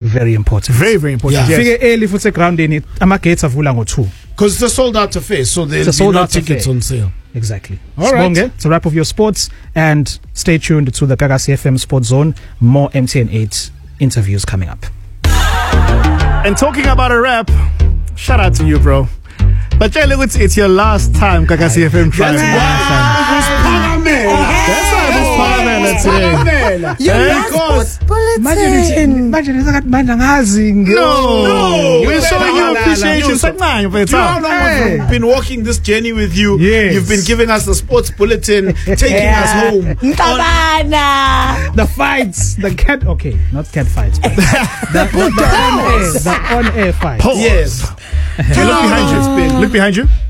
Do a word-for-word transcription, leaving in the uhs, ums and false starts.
very important. Very, very important. Fike Yes. early futhi groundini ama gates avula ngo two. Because it's a sold out affair, so there'll It's a be sold no out tickets affair. on sale. Exactly. All right. Sibonge, it's a wrap of your sports, and stay tuned to the Gagasi F M Sports Zone. More M T N eight interviews coming up. And talking about a rap, shout out to you, bro. But tell you, it's, it's your last time Gagasi F M Tribe. That's why it was Palamela today. Your Eh? last Because- bulletin. Imagine it's manje ngazi. No, No, we're you showing you better- appreciation. You- Saknanya, but it's Do you know out. how long Hey. we've been walking this journey with you? Yes. You've been giving us the sports bulletin, taking us home. Ntabana. The fights, the cat, okay, not cat fights, but the, the, the on air, the on air fights. Pause. Yes. Look behind you. Look behind you.